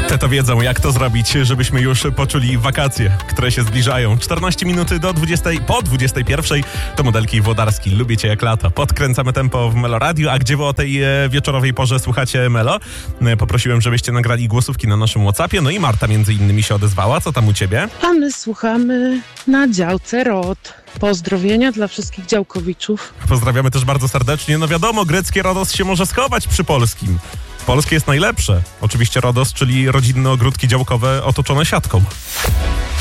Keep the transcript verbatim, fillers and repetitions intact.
Te to wiedzą, jak to zrobić, żebyśmy już poczuli wakacje, które się zbliżają. czternaście minut do dwudziestej, po dwudziestej pierwszej to Modelki i Włodarski. Lubię cię jak lata. Podkręcamy tempo w Melo Radio. A gdzie wy o tej e, wieczorowej porze słuchacie Melo? E, poprosiłem, żebyście nagrali głosówki na naszym WhatsAppie. No i Marta między innymi się odezwała. Co tam u ciebie? A my słuchamy na działce R O D. Pozdrowienia dla wszystkich działkowiczów. Pozdrawiamy też bardzo serdecznie. No wiadomo, greckie Rodos się może schować przy polskim. Polskie jest najlepsze. Oczywiście Rodos, czyli rodzinne ogródki działkowe otoczone siatką.